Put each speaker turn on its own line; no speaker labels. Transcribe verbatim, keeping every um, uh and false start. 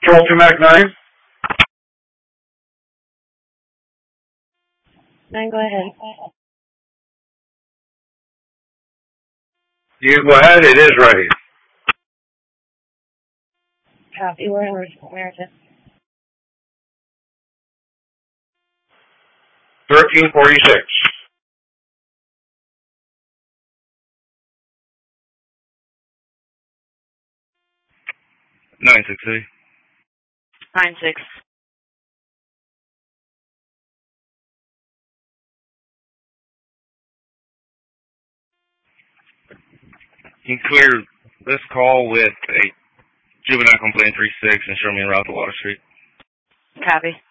Control two Mac nine.
Nine, go ahead.
You go ahead, it is ready.
Copy, we're in America.
Thirteen forty-six.
Nine six City.
Nine six.
You can clear this call with a juvenile complaint three six and show me a route to Water Street.
Copy.